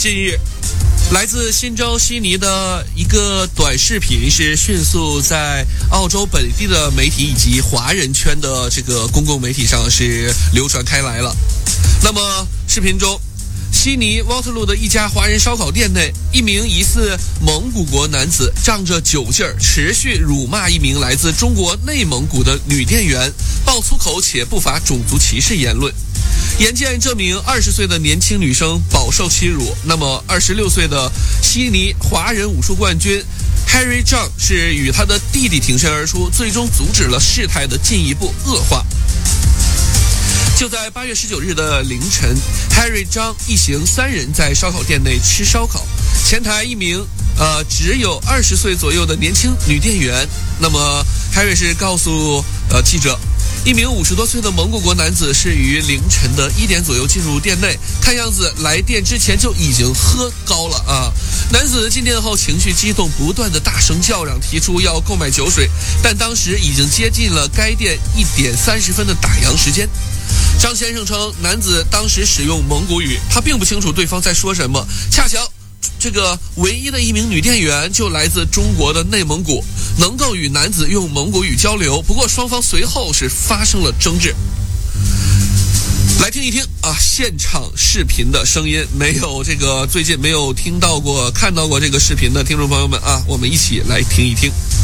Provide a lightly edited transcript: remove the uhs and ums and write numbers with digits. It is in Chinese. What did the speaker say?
近日，来自新州悉尼的一个短视频是迅速在澳洲本地的媒体以及华人圈的这个公共媒体上是流传开来了。那么视频中，悉尼沃特路的一家华人烧烤店内，一名疑似蒙古国男子仗着酒劲儿，持续辱骂一名来自中国内蒙古的女店员，爆粗口且不乏种族歧视言论。眼见这名20岁的年轻女生饱受欺辱，那么26岁的悉尼华人武术冠军 Harry Zhang 是与他的弟弟挺身而出，最终阻止了事态的进一步恶化。就在8月19日的凌晨， Harry 张一行3人在烧烤店内吃烧烤，前台一名只有20岁左右的年轻女店员，那么 Harry 是告诉记者，一名50多岁的蒙古国男子是于凌晨的1点左右进入店内，看样子来店之前就已经喝高了啊。男子进店后情绪激动，不断的大声叫嚷，提出要购买酒水，但当时已经接近了该店1点30分的打烊时间。张先生称，男子当时使用蒙古语，他并不清楚对方在说什么，恰巧这个唯一的一名女店员就来自中国的内蒙古，能够与男子用蒙古语交流，不过双方随后是发生了争执。来听一听现场视频的声音，没有最近没有听到过看到过这个视频的听众朋友们我们一起来听一听。